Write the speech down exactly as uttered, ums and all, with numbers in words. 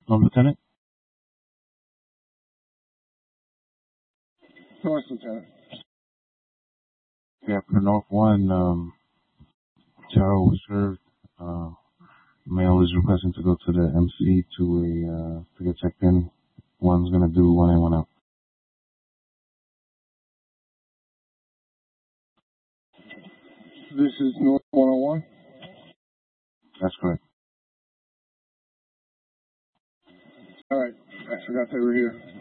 Um, Lieutenant? North, Lieutenant. Yeah, for North one, um, Charo was served. Uh, male is requesting to go to the M C to a, uh, to get checked in. One's gonna do one in, one out. This is North one oh one? That's correct. All right. I forgot they were here.